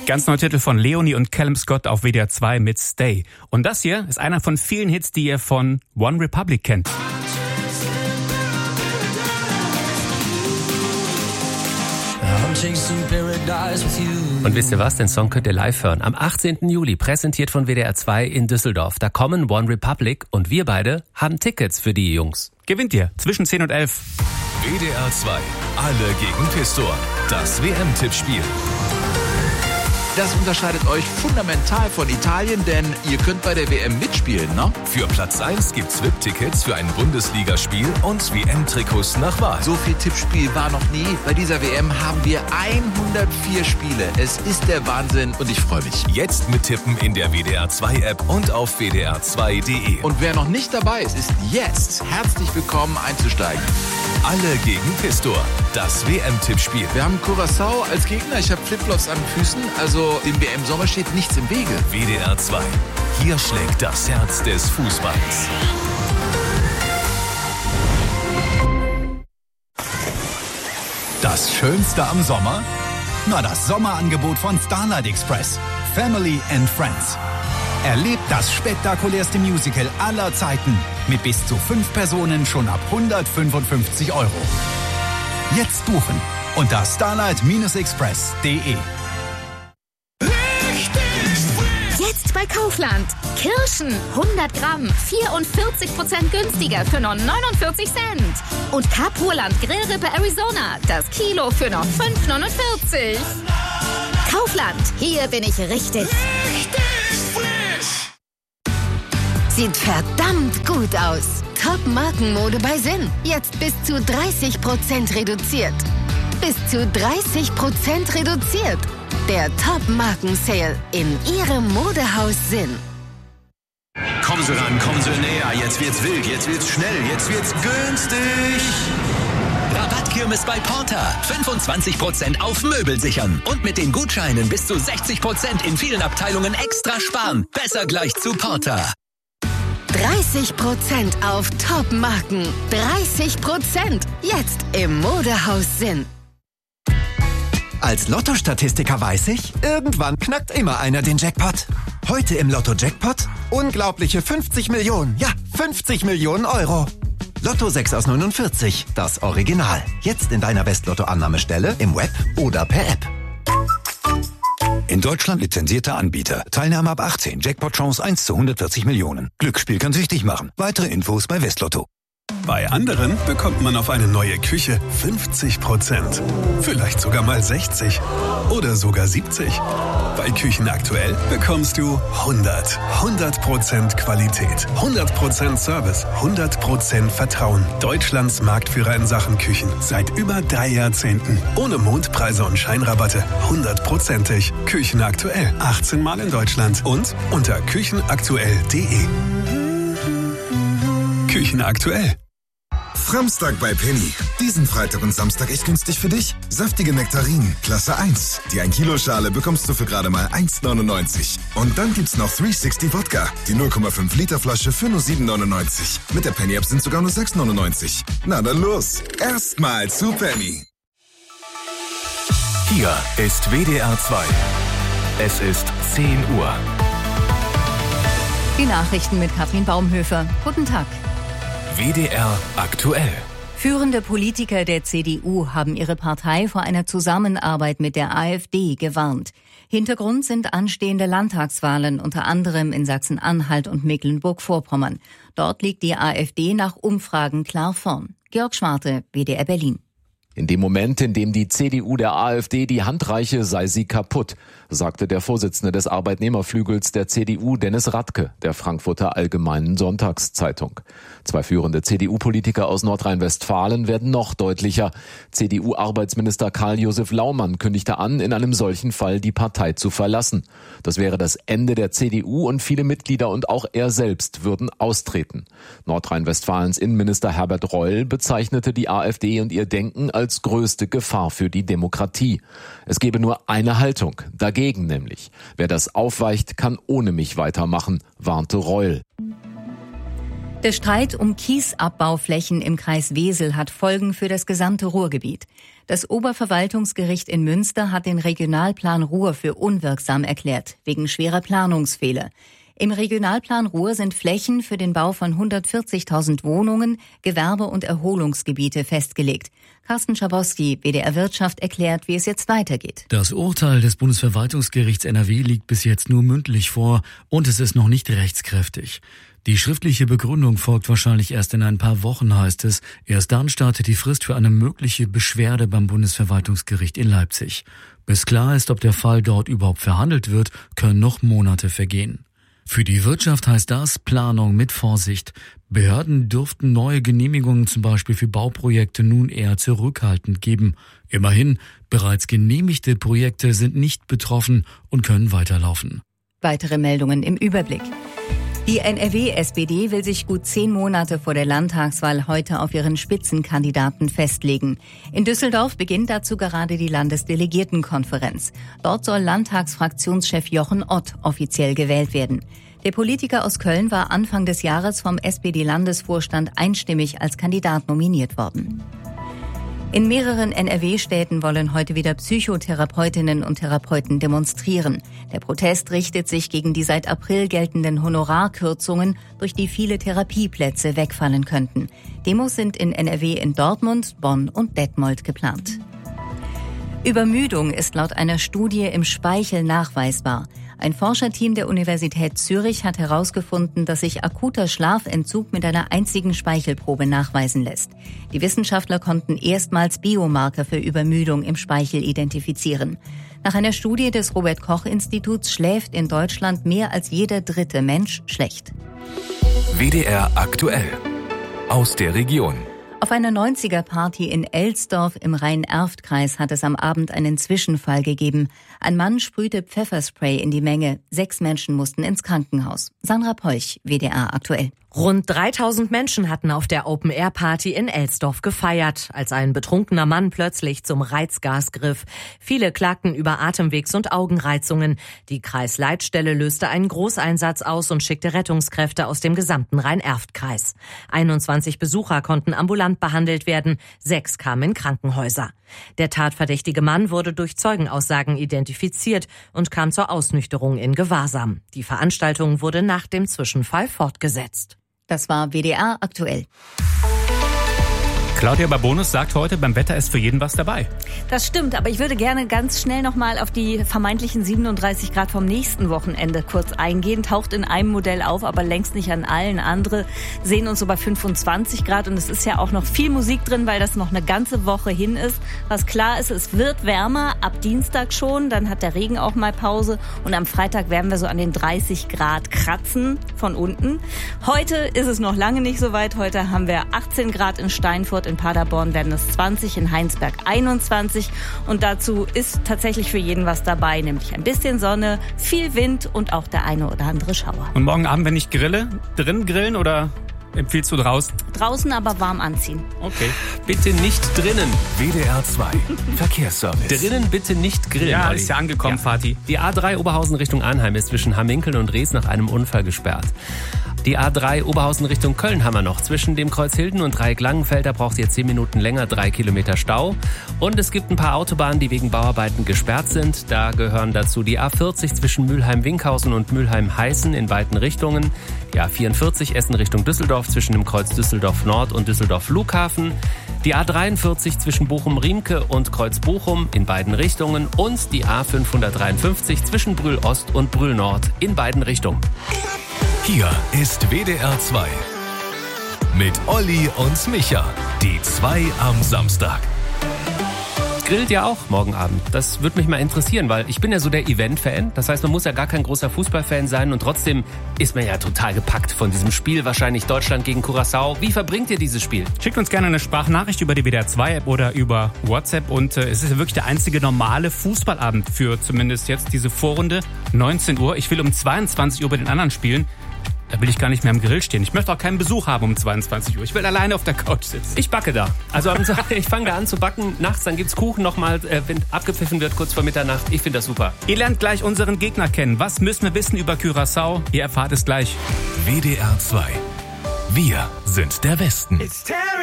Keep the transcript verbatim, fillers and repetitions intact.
Ganz neuer Titel von Leonie und Callum Scott auf W D R zwei mit Stay. Und das hier ist einer von vielen Hits, die ihr von One Republic kennt. Und wisst ihr was? Den Song könnt ihr live hören. Am achtzehnten Juli, präsentiert von W D R zwei in Düsseldorf. Da kommen One Republic und wir beide haben Tickets für die Jungs. Gewinnt ihr zwischen zehn und elf. W D R zwei. Alle gegen Pistor. Das W M-Tippspiel. Das unterscheidet euch fundamental von Italien, denn ihr könnt bei der W M mitspielen, ne? Für Platz eins gibt's V I P-Tickets für ein Bundesligaspiel und W M-Trikots nach Wahl. So viel Tippspiel war noch nie. Bei dieser W M haben wir hundertvier Spiele. Es ist der Wahnsinn und ich freue mich. Jetzt mittippen in der W D R zwei App und auf W D R zwei Punkt de. Und wer noch nicht dabei ist, ist jetzt herzlich willkommen einzusteigen. Alle gegen Pistor. Das W M-Tippspiel. Wir haben Curaçao als Gegner. Ich habe Flipflops an den Füßen. Also im W M-Sommer steht nichts im Wege. W D R zwei. Hier schlägt das Herz des Fußballs. Das Schönste am Sommer? Na, das Sommerangebot von Starlight Express. Family and Friends. Erlebt das spektakulärste Musical aller Zeiten mit bis zu fünf Personen schon ab hundertfünfundfünfzig Euro. Jetzt buchen unter starlight express punkt de. Jetzt bei Kaufland. Kirschen hundert Gramm, vierundvierzig Prozent günstiger für nur neunundvierzig Cent. Und Kapurland Grillrippe Arizona, das Kilo für nur fünf neunundvierzig. Kaufland, hier bin ich richtig. Sieht verdammt gut aus. Top-Markenmode bei Sinn. Jetzt bis zu dreißig Prozent reduziert. Bis zu dreißig Prozent reduziert. Der Top-Marken-Sale in Ihrem Modehaus Sinn. Kommen Sie ran, kommen Sie näher. Jetzt wird's wild, jetzt wird's schnell, jetzt wird's günstig. Rabattkirmes bei Porter. fünfundzwanzig Prozent auf Möbel sichern. Und mit den Gutscheinen bis zu sechzig Prozent in vielen Abteilungen extra sparen. Besser gleich zu Porter. dreißig Prozent auf Top-Marken. dreißig Prozent. Jetzt im Modehaus Sinn. Als Lotto-Statistiker weiß ich, irgendwann knackt immer einer den Jackpot. Heute im Lotto-Jackpot unglaubliche fünfzig Millionen, ja, fünfzig Millionen Euro. Lotto sechs aus neunundvierzig, das Original. Jetzt in deiner West-Lotto-Annahmestelle, im Web oder per App. In Deutschland lizenzierter Anbieter. Teilnahme ab achtzehn. Jackpot-Chance eins zu hundertvierzig Millionen. Glücksspiel kann süchtig machen. Weitere Infos bei Westlotto. Bei anderen bekommt man auf eine neue Küche fünfzig Prozent. Vielleicht sogar mal sechzig. Oder sogar siebzig. Bei Küchen aktuell bekommst du hundert. hundert Prozent Qualität. hundert Prozent Service. hundert Prozent Vertrauen. Deutschlands Marktführer in Sachen Küchen. Seit über drei Jahrzehnten. Ohne Mondpreise und Scheinrabatte. hundertprozentig. Küchen aktuell. achtzehn Mal in Deutschland. Und unter küchenaktuell punkt de. Küchen aktuell. Samstag bei Penny. Diesen Freitag und Samstag echt günstig für dich. Saftige Nektarinen, Klasse eins. Die ein Kilo Schale bekommst du für gerade mal eins neunundneunzig. Und dann gibt's noch dreihundertsechzig Wodka. Die null Komma fünf Liter Flasche für nur sieben neunundneunzig. Mit der Penny App sind sogar nur sechs neunundneunzig. Na dann los. Erstmal zu Penny. Hier ist W D R zwei. Es ist zehn Uhr. Die Nachrichten mit Katrin Baumhöfer. Guten Tag. W D R aktuell. Führende Politiker der C D U haben ihre Partei vor einer Zusammenarbeit mit der AfD gewarnt. Hintergrund sind anstehende Landtagswahlen, unter anderem in Sachsen-Anhalt und Mecklenburg-Vorpommern. Dort liegt die AfD nach Umfragen klar vorn. Georg Schwarte, W D R Berlin. In dem Moment, in dem die C D U der AfD die Hand reiche, sei sie kaputt, sagte der Vorsitzende des Arbeitnehmerflügels der C D U, Dennis Radke, der Frankfurter Allgemeinen Sonntagszeitung. Zwei führende C D U-Politiker aus Nordrhein-Westfalen werden noch deutlicher. C D U-Arbeitsminister Karl-Josef Laumann kündigte an, in einem solchen Fall die Partei zu verlassen. Das wäre das Ende der C D U und viele Mitglieder und auch er selbst würden austreten. Nordrhein-Westfalens Innenminister Herbert Reul bezeichnete die AfD und ihr Denken als größte Gefahr für die Demokratie. Es gebe nur eine Haltung, dagegen nämlich. Wer das aufweicht, kann ohne mich weitermachen, warnte Reul. Der Streit um Kiesabbauflächen im Kreis Wesel hat Folgen für das gesamte Ruhrgebiet. Das Oberverwaltungsgericht in Münster hat den Regionalplan Ruhr für unwirksam erklärt, wegen schwerer Planungsfehler. Im Regionalplan Ruhr sind Flächen für den Bau von hundertvierzigtausend Wohnungen, Gewerbe- und Erholungsgebiete festgelegt. Carsten Schabowski, W D R Wirtschaft, erklärt, wie es jetzt weitergeht. Das Urteil des Bundesverwaltungsgerichts N R W liegt bis jetzt nur mündlich vor und es ist noch nicht rechtskräftig. Die schriftliche Begründung folgt wahrscheinlich erst in ein paar Wochen, heißt es. Erst dann startet die Frist für eine mögliche Beschwerde beim Bundesverwaltungsgericht in Leipzig. Bis klar ist, ob der Fall dort überhaupt verhandelt wird, können noch Monate vergehen. Für die Wirtschaft heißt das Planung mit Vorsicht. Behörden dürften neue Genehmigungen zum Beispiel für Bauprojekte nun eher zurückhaltend geben. Immerhin, bereits genehmigte Projekte sind nicht betroffen und können weiterlaufen. Weitere Meldungen im Überblick. Die N R W-S P D will sich gut zehn Monate vor der Landtagswahl heute auf ihren Spitzenkandidaten festlegen. In Düsseldorf beginnt dazu gerade die Landesdelegiertenkonferenz. Dort soll Landtagsfraktionschef Jochen Ott offiziell gewählt werden. Der Politiker aus Köln war Anfang des Jahres vom S P D-Landesvorstand einstimmig als Kandidat nominiert worden. In mehreren N R W-Städten wollen heute wieder Psychotherapeutinnen und Therapeuten demonstrieren. Der Protest richtet sich gegen die seit April geltenden Honorarkürzungen, durch die viele Therapieplätze wegfallen könnten. Demos sind in N R W in Dortmund, Bonn und Detmold geplant. Übermüdung ist laut einer Studie im Speichel nachweisbar. Ein Forscherteam der Universität Zürich hat herausgefunden, dass sich akuter Schlafentzug mit einer einzigen Speichelprobe nachweisen lässt. Die Wissenschaftler konnten erstmals Biomarker für Übermüdung im Speichel identifizieren. Nach einer Studie des Robert-Koch-Instituts schläft in Deutschland mehr als jeder dritte Mensch schlecht. W D R aktuell aus der Region. Auf einer neunziger-Party in Elsdorf im Rhein-Erft-Kreis hat es am Abend einen Zwischenfall gegeben. Ein Mann sprühte Pfefferspray in die Menge. Sechs Menschen mussten ins Krankenhaus. Sandra Peuch, W D R aktuell. Rund dreitausend Menschen hatten auf der Open-Air-Party in Elsdorf gefeiert, als ein betrunkener Mann plötzlich zum Reizgas griff. Viele klagten über Atemwegs- und Augenreizungen. Die Kreisleitstelle löste einen Großeinsatz aus und schickte Rettungskräfte aus dem gesamten Rhein-Erft-Kreis. einundzwanzig Besucher konnten ambulant behandelt werden, sechs kamen in Krankenhäuser. Der tatverdächtige Mann wurde durch Zeugenaussagen identifiziert und kam zur Ausnüchterung in Gewahrsam. Die Veranstaltung wurde nach dem Zwischenfall fortgesetzt. Das war W D R aktuell. Claudia Babonus sagt heute, beim Wetter ist für jeden was dabei. Das stimmt, aber ich würde gerne ganz schnell nochmal auf die vermeintlichen siebenunddreißig Grad vom nächsten Wochenende kurz eingehen. Taucht in einem Modell auf, aber längst nicht an allen. Andere sehen uns so bei fünfundzwanzig Grad und es ist ja auch noch viel Musik drin, weil das noch eine ganze Woche hin ist. Was klar ist, es wird wärmer, ab Dienstag schon, dann hat der Regen auch mal Pause und am Freitag werden wir so an den dreißig Grad kratzen von unten. Heute ist es noch lange nicht so weit. Heute haben wir achtzehn Grad in Steinfurt. In Paderborn werden es zwanzig, in Heinsberg einundzwanzig und dazu ist tatsächlich für jeden was dabei, nämlich ein bisschen Sonne, viel Wind und auch der eine oder andere Schauer. Und morgen Abend, wenn ich grille, drin grillen oder empfiehlst du draußen? Draußen, aber warm anziehen. Okay. Bitte nicht drinnen. W D R zwei Verkehrsservice. Drinnen bitte nicht grillen. Ja, Olli. ist ja angekommen, ja. Fatih. Die A drei Oberhausen Richtung Arnheim ist zwischen Hamminkeln und Rees nach einem Unfall gesperrt. Die A drei Oberhausen Richtung Köln haben wir noch. Zwischen dem Kreuz Hilden und Dreieck Langenfelder braucht ihr zehn Minuten länger, drei Kilometer Stau. Und es gibt ein paar Autobahnen, die wegen Bauarbeiten gesperrt sind. Da gehören dazu die A vierzig zwischen Mülheim-Winkhausen und Mülheim-Heißen in beiden Richtungen. Die A vierundvierzig Essen Richtung Düsseldorf zwischen dem Kreuz Düsseldorf Nord und Düsseldorf Flughafen. Die A dreiundvierzig zwischen Bochum-Riemke und Kreuz Bochum in beiden Richtungen. Und die A fünfhundertdreiundfünfzig zwischen Brühl Ost und Brühl Nord in beiden Richtungen. Hier ist W D R zwei mit Olli und Micha, die zwei am Samstag. Grillt ja auch morgen Abend. Das würde mich mal interessieren, weil ich bin ja so der Event-Fan. Das heißt, man muss ja gar kein großer Fußballfan sein und trotzdem ist man ja total gepackt von diesem Spiel. Wahrscheinlich Deutschland gegen Curaçao. Wie verbringt ihr dieses Spiel? Schickt uns gerne eine Sprachnachricht über die W D R zwei App oder über WhatsApp. Und äh, es ist ja wirklich der einzige normale Fußballabend für zumindest jetzt diese Vorrunde. neunzehn Uhr. Ich will um zweiundzwanzig Uhr bei den anderen spielen. Da will ich gar nicht mehr am Grill stehen. Ich möchte auch keinen Besuch haben um zweiundzwanzig Uhr. Ich will alleine auf der Couch sitzen. Ich backe da. Also ich fange da an zu backen. Nachts, dann gibt's Kuchen nochmal, wenn abgepfiffen wird, kurz vor Mitternacht. Ich finde das super. Ihr lernt gleich unseren Gegner kennen. Was müssen wir wissen über Curaçao? Ihr erfahrt es gleich. W D R zwei. Wir sind der Westen.